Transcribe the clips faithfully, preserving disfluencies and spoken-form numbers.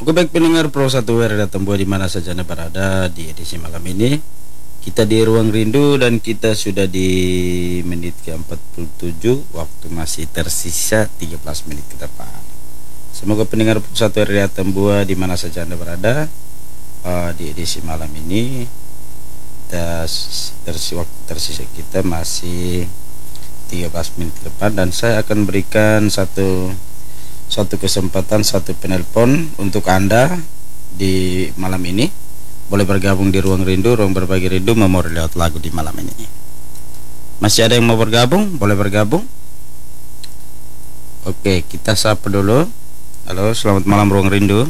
Oke baik pendengar Pro satu W R datang buah di mana saja Anda berada di edisi malam ini. Kita di Ruang Rindu dan kita sudah di menit ke empat puluh tujuh, waktu masih tersisa tiga belas menit ke depan. Semoga pendengar Pro satu W R datang buah di mana saja Anda berada uh, di edisi malam ini. Kita tersisa, waktu tersisa kita masih tiga belas menit ke depan dan saya akan berikan satu satu kesempatan, satu penelpon untuk Anda di malam ini. Boleh bergabung di Ruang Rindu, ruang berbagi rindu, memori lewat lagu di malam ini. Masih ada yang mau bergabung? Boleh bergabung. Oke, kita sapa dulu. Halo, selamat malam Ruang Rindu.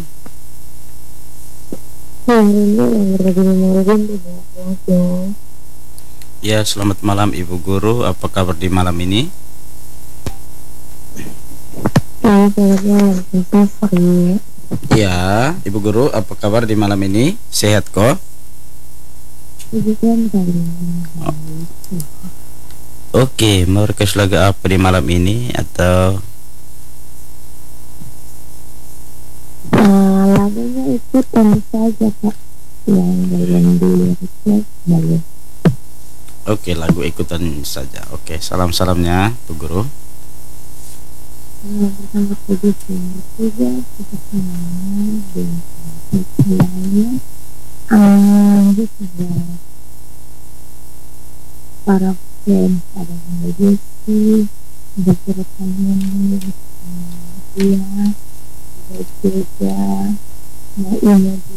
Ya, selamat malam Ibu Guru. Apa kabar di malam ini? Ya, Ibu Guru, apa kabar di malam ini? Sehat kok? Oh. Oke, mau request lagu apa di malam ini atau? Uh, lagunya ikutan saja Pak, yang yang di request boleh. Oke, lagu ikutan saja. Oke, salam-salamnya Bu Guru. Pertama tujuh tiga kita semua di wilayah Anggi sudah para fans ada Jesse, ada Pertanian, dia, ada juga, nah ini